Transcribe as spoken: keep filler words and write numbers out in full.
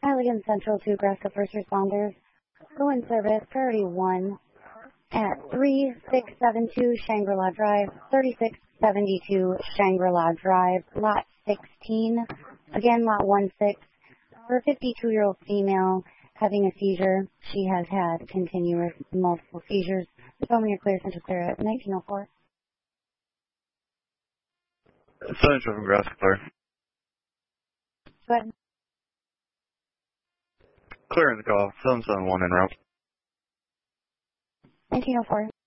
Halligan Central to Nebraska First Responders. Go in service, priority one, at three six seven two Shangri-La Drive, thirty-six seventy-two Shangri-La Drive, lot sixteen. Again, lot one six. For a fifty-two-year-old female having a seizure, she has had continuous multiple seizures. Tell me you're clear, Central Clear at nineteen oh four. Central from Nebraska Clear. Go ahead. Clearing the call, seven seven one en route. nineteen oh four.